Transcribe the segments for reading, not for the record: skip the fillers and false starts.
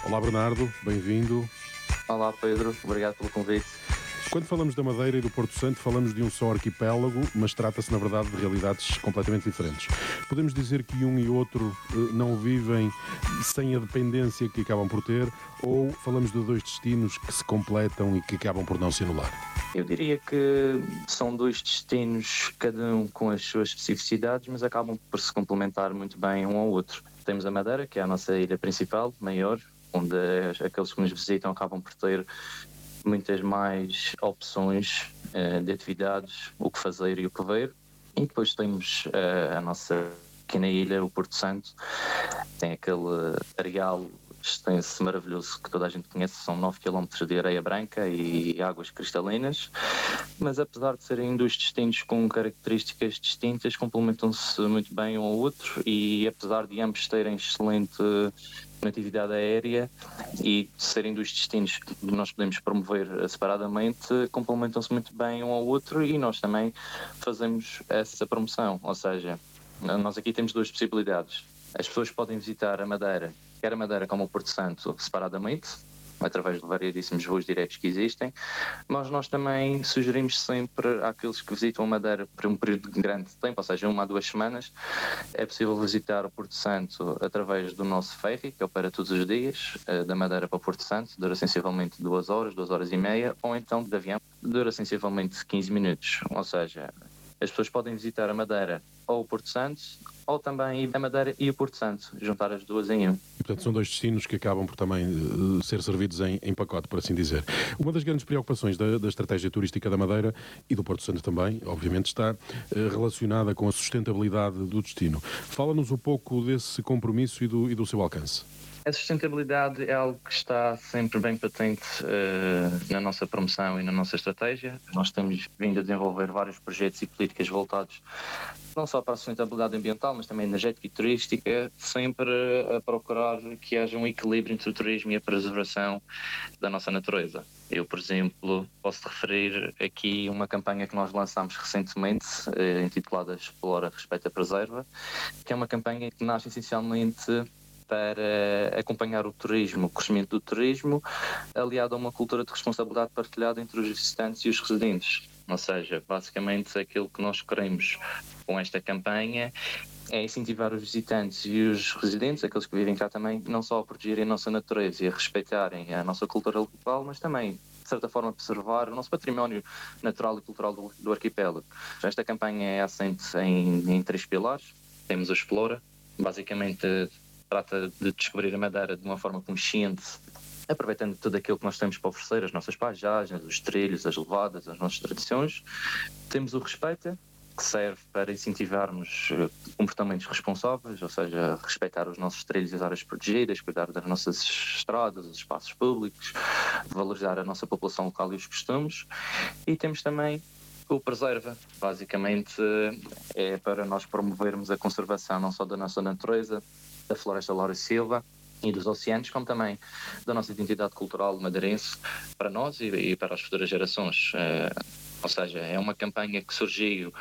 Olá Bernardo, bem-vindo. Olá Pedro, obrigado pelo convite. Quando falamos da Madeira e do Porto Santo, falamos de um só arquipélago, mas trata-se na verdade de realidades completamente diferentes. Podemos dizer que um e outro não vivem sem a dependência que acabam por ter, ou falamos de dois destinos que se completam e que acabam por não se anular? Eu diria que são dois destinos, cada um com as suas especificidades, mas acabam por se complementar muito bem um ao outro. Temos a Madeira, que é a nossa ilha principal, maior, onde aqueles que nos visitam acabam por ter muitas mais opções de atividades, o que fazer e o que ver. E depois temos a nossa pequena ilha, o Porto Santo, tem aquele areal extenso, maravilhoso, que toda a gente conhece, são 9 km de areia branca e águas cristalinas, mas apesar de serem dois destinos com características distintas, complementam-se muito bem um ao outro e apesar de ambos terem excelente conectividade aérea e serem dois destinos que nós podemos promover separadamente, complementam-se muito bem um ao outro e nós também fazemos essa promoção, ou seja, nós aqui temos duas possibilidades. As pessoas podem visitar a Madeira, quer a Madeira como o Porto Santo, separadamente, através de variedíssimos voos diretos que existem, mas nós também sugerimos sempre àqueles que visitam a Madeira por um período grande de tempo, ou seja, 1 a 2 semanas, é possível visitar o Porto Santo através do nosso ferry, que opera todos os dias, da Madeira para o Porto Santo, dura sensivelmente 2 horas, 2 horas e meia, ou então de avião, dura sensivelmente 15 minutos, ou seja, as pessoas podem visitar a Madeira ou o Porto Santo, ou também a Madeira e o Porto Santo, juntar as duas em um. E, portanto, são dois destinos que acabam por também ser servidos em pacote, por assim dizer. Uma das grandes preocupações da estratégia turística da Madeira e do Porto Santo também, obviamente, está relacionada com a sustentabilidade do destino. Fala-nos um pouco desse compromisso e do seu alcance. A sustentabilidade é algo que está sempre bem patente na nossa promoção e na nossa estratégia. Nós temos vindo a desenvolver vários projetos e políticas voltados não só para a sustentabilidade ambiental, mas também energética e turística, sempre a procurar que haja um equilíbrio entre o turismo e a preservação da nossa natureza. Eu, por exemplo, posso referir aqui uma campanha que nós lançámos recentemente, intitulada Explora, Respeita, Preserva, que é uma campanha que nasce essencialmente para acompanhar o turismo, o crescimento do turismo, aliado a uma cultura de responsabilidade partilhada entre os visitantes e os residentes. Ou seja, basicamente aquilo que nós queremos com esta campanha é incentivar os visitantes e os residentes, aqueles que vivem cá também, não só a protegerem a nossa natureza e a respeitarem a nossa cultura local, mas também, de certa forma, preservar o nosso património natural e cultural do arquipélago. Esta campanha é assente em 3 pilares. Temos a Explora, basicamente trata de descobrir a Madeira de uma forma consciente, aproveitando tudo aquilo que nós temos para oferecer, as nossas paisagens, os trilhos, as levadas, as nossas tradições. Temos o Respeita, que serve para incentivarmos comportamentos responsáveis, ou seja, respeitar os nossos trilhos e as áreas protegidas, cuidar das nossas estradas, os espaços públicos, valorizar a nossa população local e os costumes. E temos também o Preserva, basicamente é para nós promovermos a conservação não só da nossa natureza, da Floresta Laura Silva e dos oceanos, como também da nossa identidade cultural madeirense para nós e para as futuras gerações. Ou seja, é uma campanha que surgiu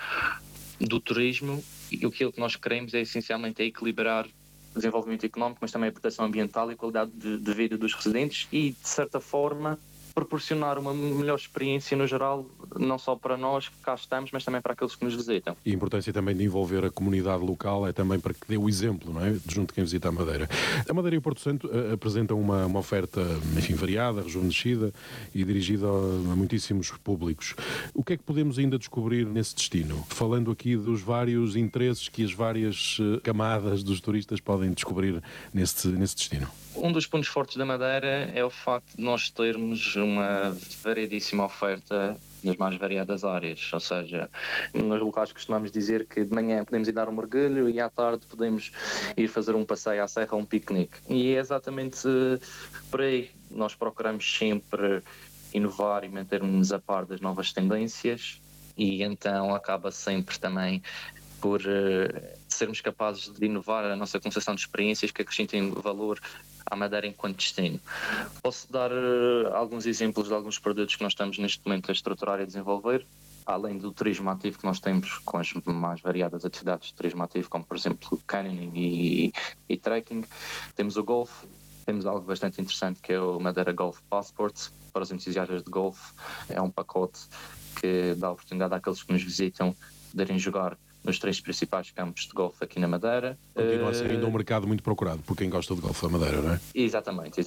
do turismo e aquilo que nós queremos é essencialmente equilibrar o desenvolvimento económico, mas também a proteção ambiental e a qualidade de vida dos residentes e, de certa forma, proporcionar uma melhor experiência no geral, não só para nós que cá estamos, mas também para aqueles que nos visitam. E a importância também de envolver a comunidade local é também para que dê o exemplo, não é? Junto de quem visita a Madeira. A Madeira e o Porto Santo apresentam uma oferta, enfim, variada, rejuvenescida e dirigida a muitíssimos públicos. O que é que podemos ainda descobrir nesse destino? Falando aqui dos vários interesses que as várias camadas dos turistas podem descobrir nesse destino. Um dos pontos fortes da Madeira é o facto de nós termos uma variedíssima oferta nas mais variadas áreas, ou seja, nos locais costumamos dizer que de manhã podemos ir dar um mergulho e à tarde podemos ir fazer um passeio à serra ou um piquenique. E é exatamente por aí. Nós procuramos sempre inovar e manter-nos a par das novas tendências e então acaba sempre também por sermos capazes de inovar a nossa concepção de experiências que acrescentem valor à Madeira enquanto destino. Posso dar alguns exemplos de alguns produtos que nós estamos neste momento a estruturar e a desenvolver, além do turismo ativo que nós temos com as mais variadas atividades de turismo ativo, como por exemplo canyoning e trekking. Temos o golfe, temos algo bastante interessante que é o Madeira Golf Passport para os entusiastas de golfe. É um pacote que dá a oportunidade àqueles que nos visitam poderem jogar nos 3 principais campos de golfe aqui na Madeira. Continua a ser ainda um mercado muito procurado por quem gosta de golfe da Madeira, não é? Exatamente.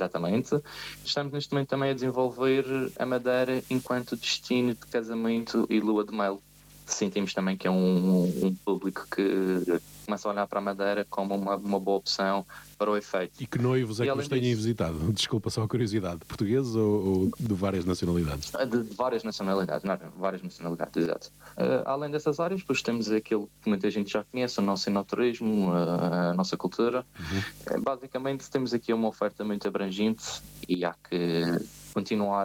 Estamos neste momento também a desenvolver a Madeira enquanto destino de casamento e lua de mel. Sentimos também que é um público que começa a olhar para a Madeira como uma boa opção para o efeito. E que noivos é que nos têm visitado? Desculpa, só a curiosidade. Portugueses ou de várias nacionalidades? De várias nacionalidades, várias nacionalidades, exato. Além dessas áreas, depois temos aquilo que muita gente já conhece, o nosso enoturismo, a nossa cultura. Basicamente temos aqui uma oferta muito abrangente e há que continuar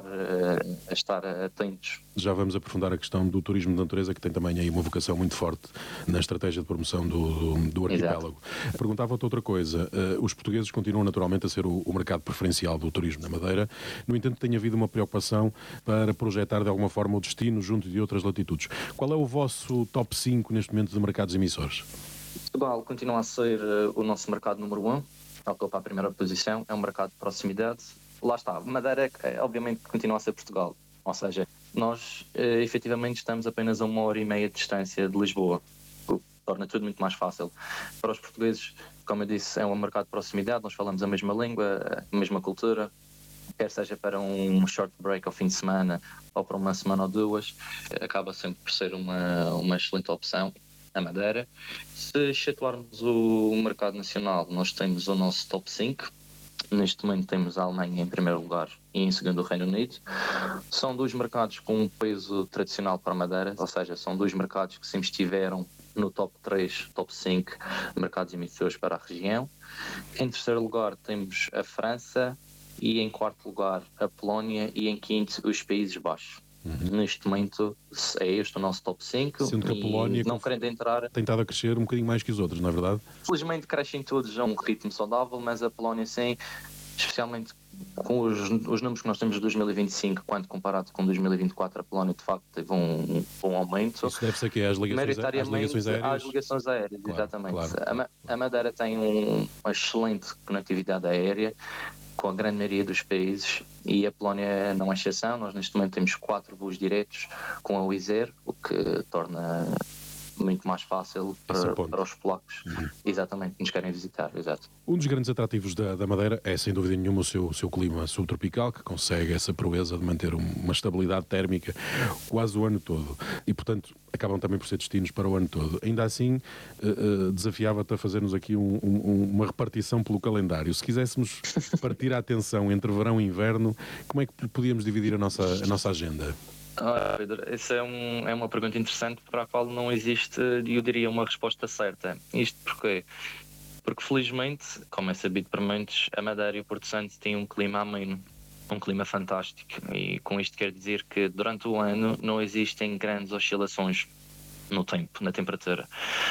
a estar atentos. Já vamos aprofundar a questão do turismo de natureza, que tem também aí uma vocação muito forte na estratégia de promoção do arquipélago. Perguntava-te outra coisa. Os portugueses continuam naturalmente a ser o mercado preferencial do turismo na Madeira. No entanto, tem havido uma preocupação para projetar de alguma forma o destino junto de outras latitudes. Qual é o vosso top 5 neste momento de mercados emissores? Portugal continua a ser o nosso mercado número 1, ocupa a primeira posição, é um mercado de proximidade. Lá está, Madeira obviamente continua a ser Portugal, ou seja, nós efetivamente estamos apenas a 1h30 de distância de Lisboa, o que torna tudo muito mais fácil. Para os portugueses, como eu disse, é um mercado de proximidade, nós falamos a mesma língua, a mesma cultura, quer seja para um short break ao fim de semana ou para uma semana ou 2, acaba sempre por ser uma excelente opção. A Madeira. Se excetuarmos o mercado nacional, nós temos o nosso top 5. Neste momento temos a Alemanha em primeiro lugar e em segundo o Reino Unido. São 2 mercados com um peso tradicional para a Madeira, ou seja, são 2 mercados que sempre estiveram no top 3, top 5 mercados emissores para a região. Em terceiro lugar temos a França e em quarto lugar a Polónia e em quinto os Países Baixos. Neste momento é este o nosso top 5. Sendo que a Polónia não querendo entrar, tem estado a crescer um bocadinho mais que os outros, não é verdade? Felizmente crescem todos a um ritmo saudável, mas a Polónia sim, especialmente com os números que nós temos de 2025, quando comparado com 2024, a Polónia de facto teve um bom aumento. Isso deve-se aqui às ligações aéreas? Às ligações aéreas, claro, exatamente. Claro. A Madeira tem uma excelente conectividade aérea com a grande maioria dos países e a Polónia não é exceção. Nós neste momento temos 4 voos diretos com a Wizz Air, o que torna muito mais fácil para os polacos, exatamente, que nos querem visitar, exato. Um dos grandes atrativos da Madeira é, sem dúvida nenhuma, o seu clima subtropical, que consegue essa proeza de manter uma estabilidade térmica quase o ano todo. E, portanto, acabam também por ser destinos para o ano todo. Ainda assim, desafiava-te a fazer-nos aqui uma repartição pelo calendário. Se quiséssemos partir a atenção entre verão e inverno, como é que podíamos dividir a nossa agenda? Pedro, essa é uma pergunta interessante para a qual não existe, eu diria, uma resposta certa. Isto porquê? Porque felizmente, como é sabido por muitos, a Madeira e o Porto Santo têm um clima ameno, um clima fantástico, e com isto quer dizer que durante o ano não existem grandes oscilações no tempo, na temperatura.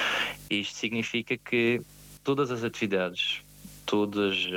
Isto significa que todas as atividades, todos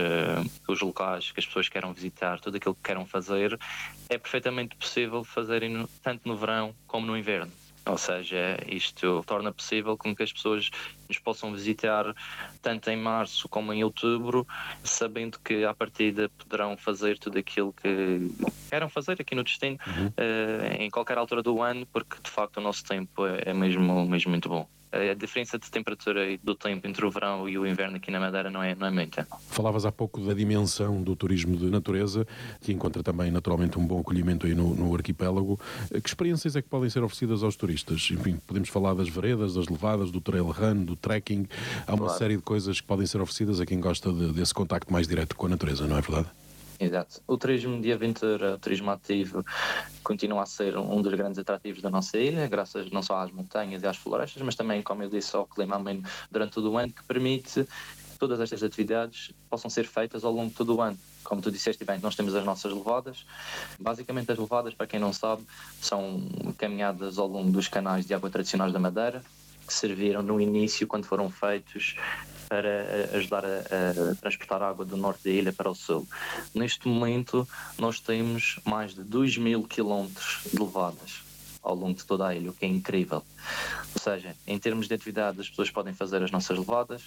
os locais que as pessoas queiram visitar, tudo aquilo que queiram fazer, é perfeitamente possível fazerem tanto no verão como no inverno. Ou seja, isto torna possível com que as pessoas nos possam visitar tanto em março como em outubro, sabendo que à partida poderão fazer tudo aquilo que queiram fazer aqui no destino, em qualquer altura do ano, porque de facto o nosso tempo é mesmo muito bom. A diferença de temperatura e do tempo entre o verão e o inverno aqui na Madeira não é muita. Falavas há pouco da dimensão do turismo de natureza, que encontra também naturalmente um bom acolhimento aí no arquipélago. Que experiências é que podem ser oferecidas aos turistas? Enfim, podemos falar das veredas, das levadas, do trail run, do trekking. Há uma série de coisas que podem ser oferecidas a quem gosta desse contacto mais direto com a natureza, não é verdade? Exato. O turismo de aventura, o turismo ativo, continua a ser um dos grandes atrativos da nossa ilha, graças não só às montanhas e às florestas, mas também, como eu disse, ao clima ameno durante todo o ano, que permite que todas estas atividades possam ser feitas ao longo de todo o ano. Como tu disseste bem, nós temos as nossas levadas. Basicamente, as levadas, para quem não sabe, são caminhadas ao longo dos canais de água tradicionais da Madeira, que serviram no início, quando foram feitos, para ajudar a transportar água do norte da ilha para o sul. Neste momento, nós temos mais de 2.000 quilómetros de levadas ao longo de toda a ilha, o que é incrível. Ou seja, em termos de atividade, as pessoas podem fazer as nossas levadas,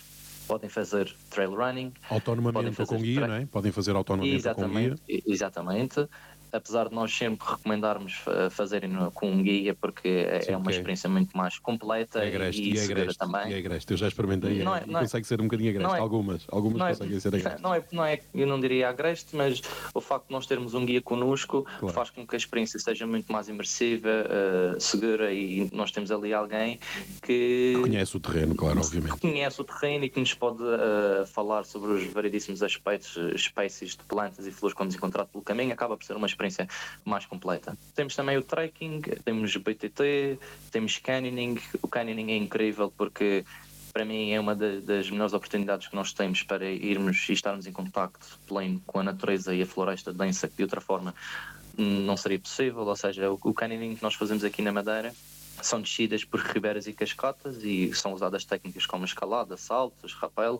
podem fazer trail running. Autonomamente ou com guia, não é? Podem fazer autonomamente ou com guia. Exatamente. Apesar de nós sempre recomendarmos fazerem com um guia, porque Sim, é uma experiência muito mais completa e segura também. E é agreste. Eu já experimentei e consegue ser um bocadinho agreste. Algumas conseguem ser agrestes. Eu não diria agreste, mas o facto de nós termos um guia connosco faz com que a experiência seja muito mais imersiva, segura, e nós temos ali alguém que conhece o terreno, claro, obviamente. Que conhece o terreno e que nos pode falar sobre os variedíssimos aspectos, espécies de plantas e flores que vamos encontrar pelo caminho. Acaba por ser uma experiência mais completa. Temos também o trekking, temos o BTT, temos canyoning. O canyoning é incrível porque para mim é uma das melhores oportunidades que nós temos para irmos e estarmos em contacto pleno com a natureza e a floresta densa, que de outra forma não seria possível. Ou seja, o canyoning que nós fazemos aqui na Madeira são descidas por ribeiras e cascatas e são usadas técnicas como escalada, saltos, rapel.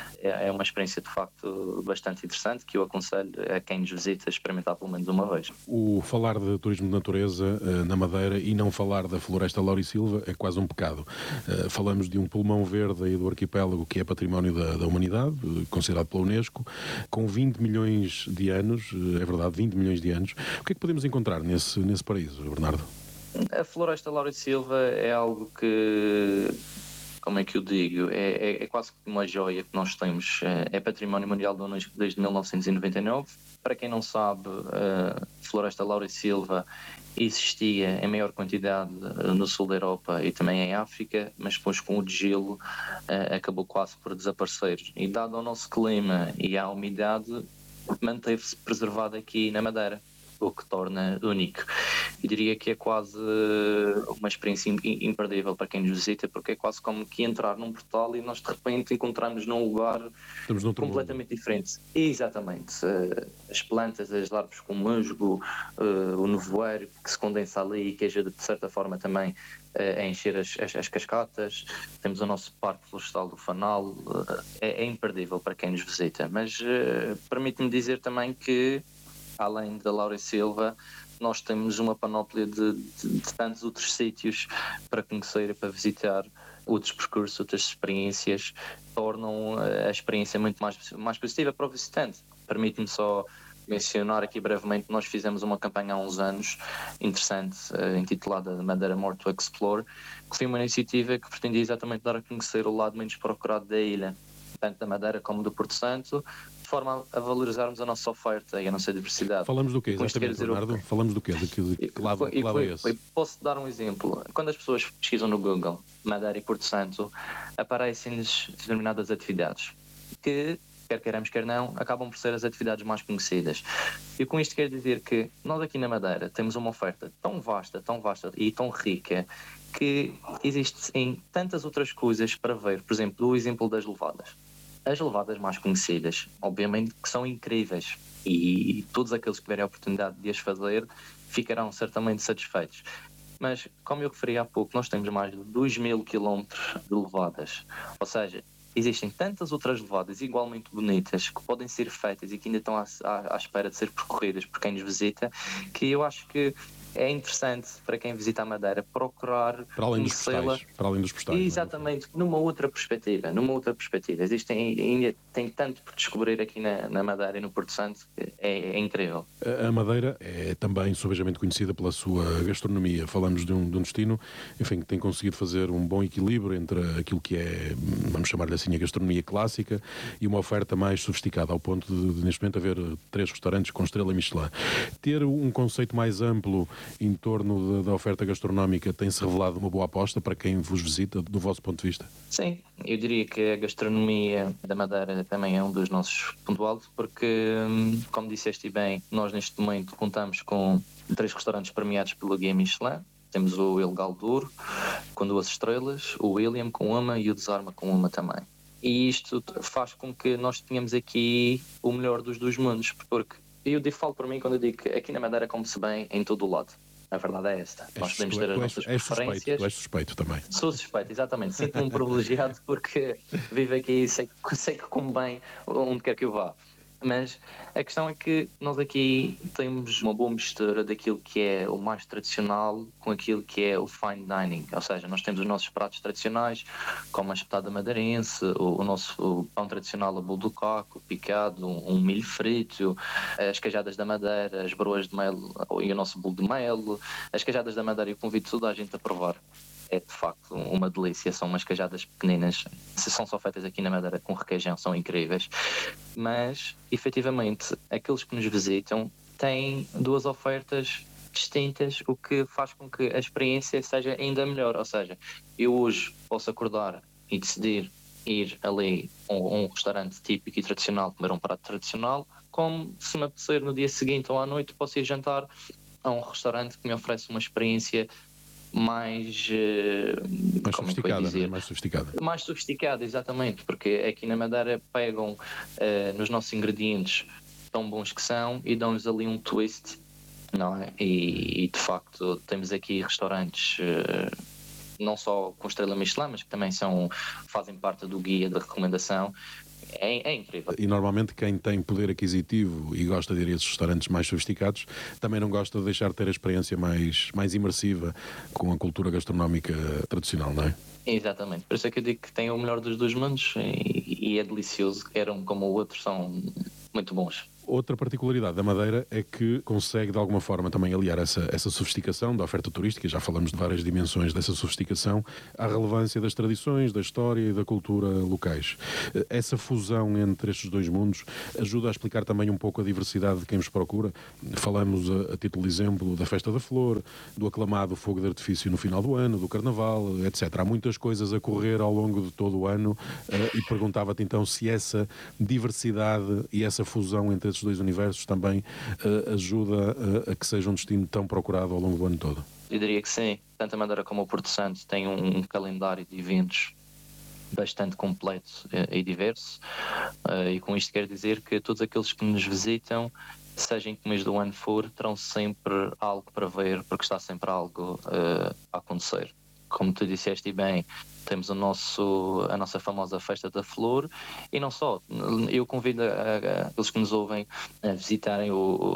É uma experiência de facto bastante interessante que eu aconselho a quem nos visita a experimentar pelo menos uma vez. O falar de turismo de natureza na Madeira e não falar da floresta Laurisilva é quase um pecado. Falamos de um pulmão verde aí do arquipélago que é património da humanidade, considerado pela Unesco, com 20 milhões de anos, é verdade, 20 milhões de anos. O que é que podemos encontrar nesse paraíso, Bernardo? A floresta Laurisilva é algo que, como é que eu digo, é quase uma joia que nós temos. É património mundial da Unesco desde 1999. Para quem não sabe, a floresta Laurisilva existia em maior quantidade no sul da Europa e também em África, mas depois com o degelo acabou quase por desaparecer. E dado ao nosso clima e à umidade, manteve-se preservada aqui na Madeira, o que torna único. Eu diria que é quase uma experiência imperdível para quem nos visita, porque é quase como que entrar num portal e nós de repente encontramos num lugar completamente diferente. Exatamente. As plantas, as árvores com musgo, o nevoeiro que se condensa ali e que ajuda de certa forma também a encher as cascatas. Temos o nosso Parque Florestal do Fanal. É imperdível para quem nos visita. Mas permite-me dizer também que além da Laurisilva, nós temos uma panóplia de tantos outros sítios para conhecer e para visitar, outros percursos, outras experiências, tornam a experiência muito mais positiva para o visitante. Permite-me só mencionar aqui brevemente, nós fizemos uma campanha há uns anos interessante, intitulada Madeira More to Explore, que foi uma iniciativa que pretendia exatamente dar a conhecer o lado menos procurado da ilha, tanto da Madeira como do Porto Santo, de forma a valorizarmos a nossa oferta e a nossa diversidade. Falamos do quê, exatamente, Bernardo? Falamos do quê? Que lado é esse? Posso dar um exemplo. Quando as pessoas pesquisam no Google Madeira e Porto Santo, aparecem-lhes determinadas atividades que, quer queiramos, quer não, acabam por ser as atividades mais conhecidas. E com isto quero dizer que nós aqui na Madeira temos uma oferta tão vasta e tão rica que existe em tantas outras coisas para ver. Por exemplo, o exemplo das levadas. As levadas mais conhecidas, obviamente que são incríveis e todos aqueles que tiverem a oportunidade de as fazer ficarão certamente satisfeitos. Mas, como eu referi há pouco, nós temos mais de 2.000 quilómetros de levadas. Ou seja, existem tantas outras levadas igualmente bonitas que podem ser feitas e que ainda estão à espera de ser percorridas por quem nos visita, que eu acho que é interessante para quem visita a Madeira procurar para além dos postais. Exatamente, numa outra perspectiva. Ainda tem tanto por descobrir aqui na Madeira e no Porto Santo, é incrível. A Madeira é também subejamente conhecida pela sua gastronomia. Falamos de um destino, enfim, que tem conseguido fazer um bom equilíbrio entre aquilo que é, vamos chamar-lhe assim, a gastronomia clássica e uma oferta mais sofisticada, ao ponto de neste momento haver 3 restaurantes com estrela Michelin. Ter um conceito mais amplo em torno da oferta gastronómica tem-se revelado uma boa aposta para quem vos visita, do vosso ponto de vista? Sim, eu diria que a gastronomia da Madeira também é um dos nossos pontos altos, porque, como disseste bem, nós neste momento contamos com 3 restaurantes premiados pelo Guia Michelin. Temos o Il Galdour com 2 estrelas, o William com 1 e o Desarma com 1 também. E isto faz com que nós tenhamos aqui o melhor dos 2 mundos, porque eu falo por mim quando eu digo que aqui na Madeira come-se bem em todo o lado. A verdade é esta. Nós podemos ter as nossas preferências. Tu és suspeito também. Sou suspeito, exatamente. Sinto-me um privilegiado porque vivo aqui e sei que como bem onde quer que eu vá. Mas a questão é que nós aqui temos uma boa mistura daquilo que é o mais tradicional com aquilo que é o fine dining, ou seja, nós temos os nossos pratos tradicionais, como a espetada madeirense, o nosso pão tradicional, a bolo do caco, picado, um milho frito, as cajadas da Madeira, as broas de mel e o nosso bolo de mel. As cajadas da Madeira eu convido toda a gente a provar. É de facto uma delícia, são umas cajadas pequeninas, são só feitas aqui na Madeira com requeijão, são incríveis, mas efetivamente aqueles que nos visitam têm duas ofertas distintas, o que faz com que a experiência seja ainda melhor, ou seja, eu hoje posso acordar e decidir ir ali a um restaurante típico e tradicional, comer um prato tradicional, como se me apetecer no dia seguinte ou à noite posso ir jantar a um restaurante que me oferece uma experiência mais sofisticada, né? Mais sofisticada. Mais sofisticada, exatamente, porque aqui na Madeira pegam nos nossos ingredientes tão bons que são e dão-lhes ali um twist, não é? E de facto temos aqui restaurantes não só com estrela Michelin, mas que também fazem parte do guia da recomendação. É incrível. E normalmente quem tem poder aquisitivo e gosta de ir a esses restaurantes mais sofisticados também não gosta de deixar de ter a experiência mais imersiva com a cultura gastronómica tradicional, não é? Exatamente, por isso é que eu digo que tem o melhor dos dois mundos e é delicioso, quer um como o outro, são muito bons. Outra particularidade da Madeira é que consegue de alguma forma também aliar essa sofisticação da oferta turística, já falamos de várias dimensões dessa sofisticação, à relevância das tradições, da história e da cultura locais. Essa fusão entre estes dois mundos ajuda a explicar também um pouco a diversidade de quem os procura. Falamos a título de exemplo da Festa da Flor, do aclamado fogo de artifício no final do ano, do Carnaval, etc. Há muitas coisas a correr ao longo de todo o ano e perguntava-te então se essa diversidade e essa fusão entre esses dois universos também ajuda a que seja um destino tão procurado ao longo do ano todo. Eu diria que sim. Tanto a Madeira como o Porto Santo têm um calendário de eventos bastante completo e diverso, e com isto quero dizer que todos aqueles que nos visitam, seja em que mês do ano for, terão sempre algo para ver, porque está sempre algo a acontecer. Como tu disseste bem, temos a nossa famosa Festa da Flor e não só. Eu convido aqueles que nos ouvem a visitarem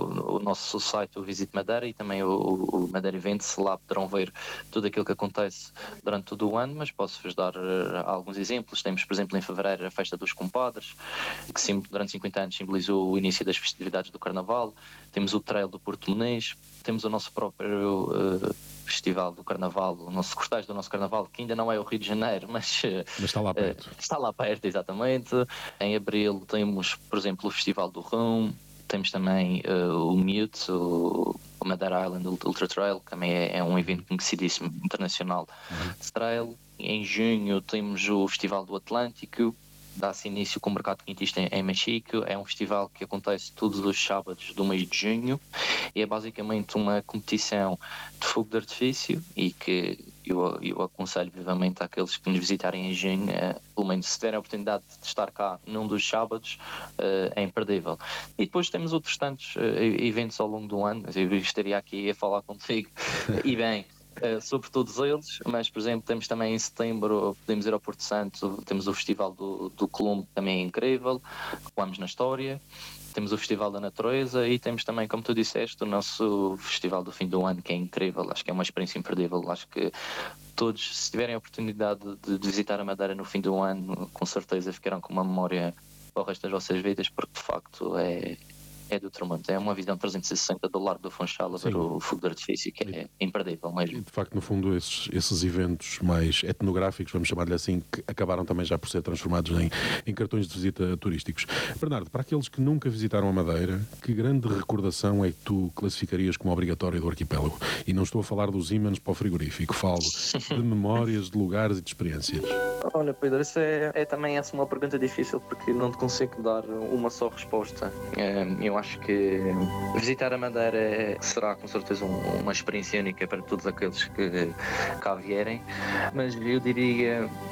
o nosso site, o Visit Madeira, e também o Madeira Events. Lá poderão ver tudo aquilo que acontece durante todo o ano, mas posso-vos dar alguns exemplos. Temos, por exemplo, em fevereiro a Festa dos Compadres, que durante 50 anos simbolizou o início das festividades do Carnaval. Temos o Trail do Porto Menês, temos o nosso próprio Festival do Carnaval, o nosso cortejo do nosso Carnaval, que ainda não é o Rio de Janeiro, mas está lá perto. Está lá perto, exatamente. Em abril temos, por exemplo, o Festival do Rum, temos também o Mute, o Madeira Island Ultra Trail, que também é um evento conhecidíssimo internacional de trail. Em junho temos o Festival do Atlântico, dá-se início com o Mercado Quintista em Mexico. É um festival que acontece todos os sábados do mês de junho e é basicamente uma competição de fogo de artifício e que eu aconselho vivamente àqueles que nos visitarem em junho, pelo menos se tiverem a oportunidade de estar cá num dos sábados, é imperdível. E depois temos outros tantos eventos ao longo do ano, eu estaria aqui a falar contigo e bem, sobre todos eles, mas por exemplo temos também em setembro, podemos ir ao Porto Santo, temos o Festival do Colombo, que também é incrível, Recuamos na História, temos o Festival da Natureza e temos também, como tu disseste, o nosso Festival do Fim do Ano, que é incrível, acho que é uma experiência imperdível. Acho que todos, se tiverem a oportunidade de visitar a Madeira no fim do ano, com certeza ficarão com uma memória para o resto das vossas vidas, porque de facto é do outro mundo. É uma visão 360 do Largo do Funchal a ver o fogo de artifício, que é imperdível mesmo. E de facto, no fundo, esses eventos mais etnográficos, vamos chamar-lhe assim, que acabaram também já por ser transformados em cartões de visita turísticos. Bernardo, para aqueles que nunca visitaram a Madeira, que grande recordação é que tu classificarias como obrigatória do arquipélago? E não estou a falar dos ímãs para o frigorífico, falo de memórias, de lugares e de experiências. Olha, Pedro, isso é também uma pergunta difícil, porque não te consigo dar uma só resposta. Eu acho que visitar a Madeira será com certeza uma experiência única para todos aqueles que cá vierem, mas eu diria, por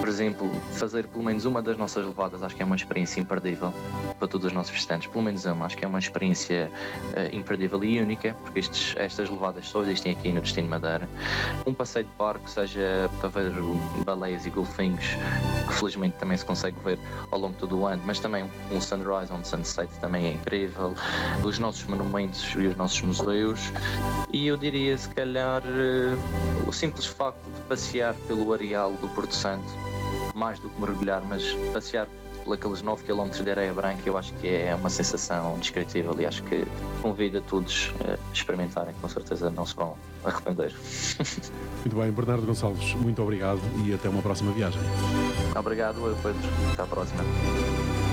exemplo, fazer pelo menos uma das nossas levadas, acho que é uma experiência imperdível para todos os nossos visitantes. Pelo menos uma, acho que é uma experiência imperdível e única, porque estas levadas só existem aqui no Destino Madeira. Um passeio de barco, seja para ver baleias e golfinhos, que felizmente também se consegue ver ao longo de todo o ano, mas também um sunrise, um sunset também é incrível, os nossos monumentos e os nossos museus, e eu diria, se calhar, o simples facto de passear pelo areal do Porto Santo, mais do que mergulhar, mas passear por aqueles 9 km de areia branca, eu acho que é uma sensação indescritível e acho que convido a todos a experimentarem, com certeza não se vão arrepender. Muito bem, Bernardo Gonçalves, muito obrigado e até uma próxima viagem. Obrigado, Pedro. Até à próxima.